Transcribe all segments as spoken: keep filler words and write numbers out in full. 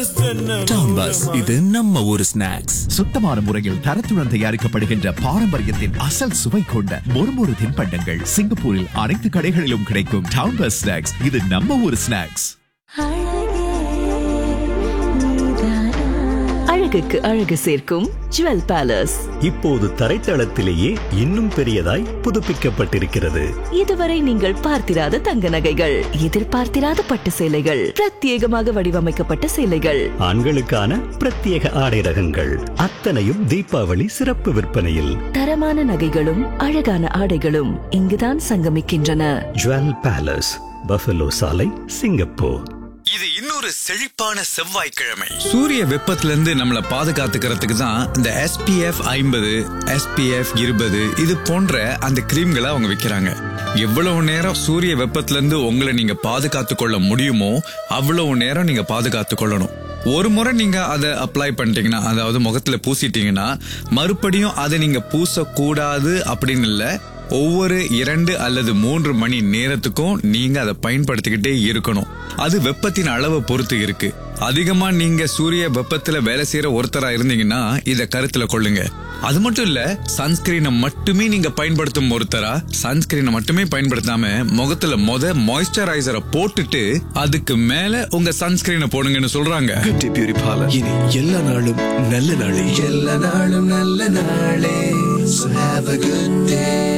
Town bus, இது நம்ம ஒரு ஸ்நாக்ஸ். சுத்தமான முறையில் தரத்துடன் தயாரிக்கப்படுகின்ற பாரம்பரியத்தின் அசல் சுவை கொண்ட மொறுமொறு தின்பண்டங்கள் சிங்கப்பூரில் அனைத்து கடைகளிலும் கிடைக்கும். டவுன் பஸ் ஸ்நாக்ஸ், இது நம்ம ஒரு ஸ்நாக்ஸ். அழகுக்கு அழகு சேர்க்கும் ஜுவல் பேலஸ் இப்போது தரைத்தளத்திலேயே இன்னும் பெரியதாய் புதுப்பிக்கப்பட்டிருக்கிறது. இதுவரை நீங்கள் பார்த்திராத தங்க நகைகள், எதிர்பார்த்திராத பட்டு சேலைகள், பிரத்யேகமாக வடிவமைக்கப்பட்ட சேலைகள், ஆண்களுக்கான பிரத்யேக ஆடை ரகங்கள் அத்தனையும் தீபாவளி சிறப்பு விற்பனையில். தரமான நகைகளும் அழகான ஆடைகளும் இங்குதான் சங்கமிக்கின்றன. ஜுவல் பேலஸ், பஃபலோ சாலை, சிங்கப்பூர். இது இன்னொரு செழிப்பான செவ்வாய்க்கிழமை. சூரிய வெப்பத்துல இருந்து நம்மளை பாதுகாத்துக்கிறதுக்கு தான் இந்த எஸ் பி எஃப் ஐம்பது, எஸ் பி எஃப் இருபது இது போன்ற அந்த கிரீம்களை அவங்க விற்கிறாங்க. எவ்வளவு நேரம் சூரிய வெப்பத்துல இருந்து உங்களை நீங்க பாதுகாத்து கொள்ள முடியுமோ அவ்வளவு நேரம் நீங்க பாதுகாத்து கொள்ளணும். ஒரு முறை நீங்க அதை அப்ளை பண்ணிட்டீங்கன்னா, அதாவது முகத்துல பூசிட்டீங்கன்னா மறுபடியும் அதை நீங்க பூசக்கூடாது அப்படின்னு இல்ல. ஒவ்வொரு இரண்டு அல்லது மூன்று மணி நேரத்துக்கும் நீங்க அதை பயன்படுத்திக்கிட்டே இருக்கணும். அது வெப்பத்தின் அளவை பொறுத்து இருக்கு. அதிகமா நீங்க சூரிய வெப்பத்துல வேலை செய்யற ஒருத்தரா இருந்தீங்கன்னா இத கருத்துல கொள்ளுங்க. அது மட்டும் இல்ல, சன்ஸ்கிரீனை மட்டுமே நீங்க பயன்படுத்தும் ஒருத்தரா சன்ஸ்கிரீனை மட்டுமே பயன்படுத்தாம முகத்துல மொத மாய்ஸ்சரைசரை போட்டுட்டு அதுக்கு மேல உங்க சன்ஸ்கிரீனை போடுங்கன்னு சொல்றாங்க. பியூட்டி பியூரி பார்லர், இனி எல்லா நாளும் நல்ல நாளே. எல்லா நாளும் நல்ல நாளே. So have a good day.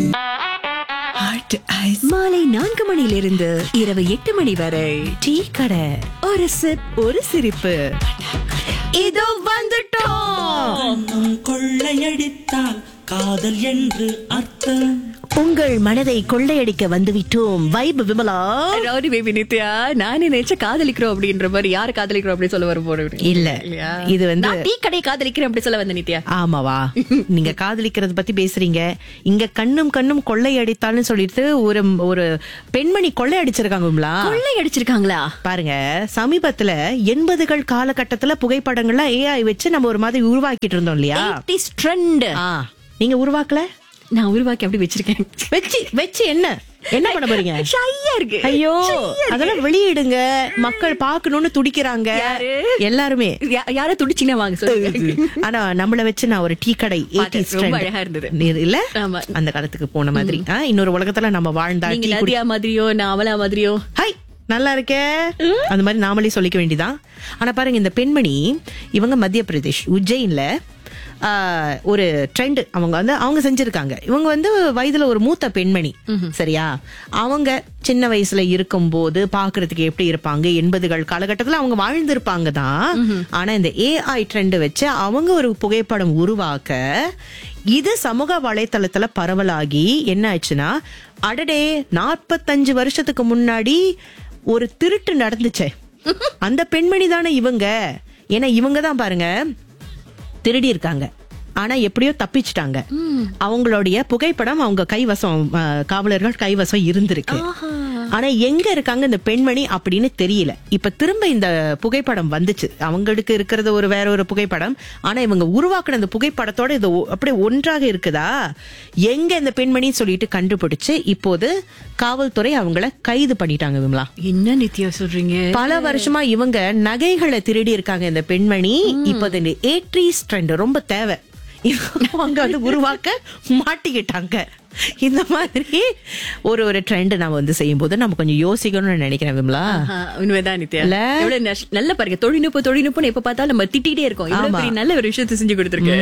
மாலை நான்கு மணியிலிருந்து இரவு எட்டு மணி வரை டீ கடை. ஒரு சிப், ஒரு சிரிப்பு. இதோ வந்துட்டோம். கொள்ளையடித்தால் காதல் என்று அர்த்தம். உங்கள் மனதை கொள்ளையடிக்க வந்துவிட்டோம். Vibe Vimala, rowdy baby Nithya. நான் நினைச்ச காதலிக்கிறோம் அப்படின்ற மாதிரி. யாரு காதலிக்கிறோம் அப்படி சொல்ல வர போறேன் இல்ல. இது வந்து டீ கடை காதலிக்கிறேன் அப்படி சொல்ல வந்த நித்யா. ஆமாவா? நீங்க காதலிக்கிறது பத்தி பேசுறீங்க. இங்க கண்ணும் கண்ணும் கொள்ளையடித்தால்னு சொல்லிட்டு ஒரு ஒரு பெண்மணி கொள்ளையடிச்சிருக்காங்க. கொள்ளையடிச்சிருக்காங்களா? பாருங்க, சமீபத்துல எண்பதுகள் காலகட்டத்துல புகைப்படங்கள்லாம் ஏஐ வச்சு நம்ம ஒரு மாதிரி உருவாக்கிட்டு இருந்தோம் இல்லையா? நீங்க உருவாக்கல, நான் உருவாக்கி அப்படி வச்சிருக்கேன். வச்சு வச்சு என்ன என்ன பண்ண போறீங்க? ஷையா இருக்கு. ஐயோ, அதெல்லாம் வெளியிடுங்க. மக்கள் பாக்கணும்னு துடிக்கிறாங்க எல்லாருமே. யார துடிச்சினா வாங்க சொல்லுங்க. ஆனா நம்மள வச்சு நான் ஒரு டீ கடை ரொம்ப அழகா இருந்தது இல்ல? அந்த காலத்துக்கு போன மாதிரி இன்னொரு உலகத்துல நம்ம வாழ்ந்தா. நீங்க நதியா மாதிரியோ நான் அவளா மாதிரியோ. ஹை, நல்லா இருக்கே. அந்த மாதிரி நாமளே சொல்லிக்க வேண்டியதான். ஆனா பாருங்க, இந்த பெண்மணி இவங்க மத்திய பிரதேஷ் உஜ்ஜைன்ல ஒரு ட்ரெண்ட் அவங்க வந்து அவங்க செஞ்சிருக்காங்க. இவங்க வந்து வயதுல ஒரு மூத்த பெண்மணி, சரியா? அவங்க சின்ன வயசுல இருக்கும் போது பாக்குறதுக்கு எப்படி இருப்பாங்க, எண்பதுகள் காலகட்டத்துல அவங்க வாழ்ந்திருப்பாங்க தான். ஆனா இந்த ஏஐ ட்ரெண்ட் வச்சு அவங்க ஒரு புகைப்படம் உருவாக்க இது சமூக வலைத்தளத்துல பரவலாகி என்ன ஆச்சுன்னா, அடடே நாற்பத்தஞ்சு வருஷத்துக்கு முன்னாடி ஒரு திருட்டு நடந்துச்சே, அந்த பெண்மணி தானே இவங்க. ஏன்னா இவங்க தான் பாருங்க திருடி இருக்காங்க, ஆனா எப்படியோ தப்பிச்சிட்டாங்க. அவங்களுடைய புகைப்படம் அவங்க கைவசம், காவலர்கள் கைவசம் இருந்திருக்கு. ஆனா எங்க இருக்காங்க இந்த பெண்மணி அப்படின்னு தெரியல. இப்ப திரும்ப இந்த புகைப்படம் வந்துச்சு. அவங்களுக்கு இருக்கிறது ஒரு வேற ஒரு புகைப்படம், ஆனா இவங்க உருவாக்குன இந்த புகைப்படத்தோட இது அப்படியே ஒன்றாக இருக்குதா, எங்க இந்த பெண்மணி சொல்லிட்டு கண்டுபிடிச்சு இப்போது காவல்துறை அவங்கள கைது பண்ணிட்டாங்க. விமலா, என்ன நித்யா சொல்றீங்க? பல வருஷமா இவங்க நகைகளை திருடி இருக்காங்க இந்த பெண்மணி. இப்ப இந்த ஏட்ரீஸ் ட்ரெண்ட் ரொம்ப தேவை, அவங்க வந்து உருவாக்க மாட்டிக்கிட்டாங்க. இந்த மாதிரி ஒரு ஒரு ட்ரெண்ட் நம்ம வந்து செய்யும் போது நம்ம கொஞ்சம் யோசிக்கணும்னு நினைக்கிறேன். விமலா, உண்மைதான் நித்யா. நல்ல பாருங்க, தொழில்நுட்பம் தொழில்நுட்பம் எப்ப பார்த்தாலும் நம்ம திட்டிகிட்டே இருக்கோம். நல்ல ஒரு விஷயத்தை செஞ்சு கொடுத்துருக்கு.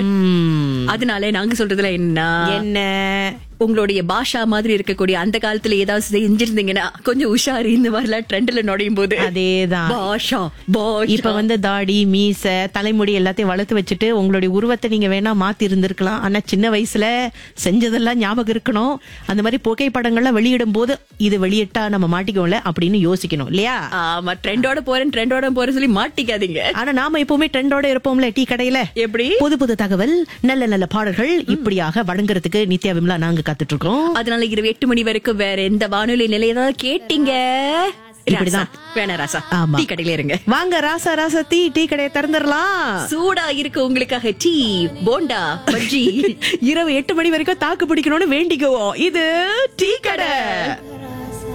அதனால நாங்க சொல்றதுல என்ன என்ன உங்களுடைய பாஷா மாதிரி இருக்கக்கூடிய அந்த காலத்துல ஏதாவது செஞ்சிருந்தீங்கன்னா கொஞ்சம் உஷாரு. இந்த மாதிரிலாம் ட்ரெண்ட்ல நுழையும் போது அதேதான் பாஷா. இப்ப வந்து தாடி, மீச, தலைமுடி எல்லாத்தையும் வளர்த்து வச்சுட்டு உங்களுடைய உருவத்தை நீங்க வேணா மாத்தி இருந்திருக்கலாம். ஆனா சின்ன வயசுல செஞ்சதெல்லாம் ஞாபகம் இருக்கணும். அந்த மாதிரி புகைப்படங்கள்லாம் வெளியிடும் போது இது வெளியிட்டா நம்ம மாட்டிக்கோல அப்படின்னு யோசிக்கணும் இல்லையா? ஆமா, ட்ரெண்டோட போறேன் ட்ரெண்டோட போறேன் சொல்லி மாட்டிக்காதீங்க. ஆனா நாம எப்பவுமே ட்ரெண்டோட இருப்போம்ல டீ கடையில. எப்படி புது புது தகவல், நல்ல நல்ல பாடல்கள் இப்படியாக வழங்குறதுக்கு நித்யா விமலா நாங்க காத்துட்டு இருக்கோம். அதனால இரவு எட்டு மணி வரைக்கும் வேற எந்த வானொலி நிலையதான் கேட்டீங்க இப்படிதான் வேணா ராசா. டீ கடையில இருங்க. வாங்க ராசா ராசா டீ டீ கடையை திறந்துடலாம். சூடா இருக்கு உங்களுக்காக டீ, போண்டா, பஜ்ஜி. இரவு எட்டு மணி வரைக்கும் தாக்கு பிடிக்கணும்னு வேண்டிக்குவோம். இது டீ கடை.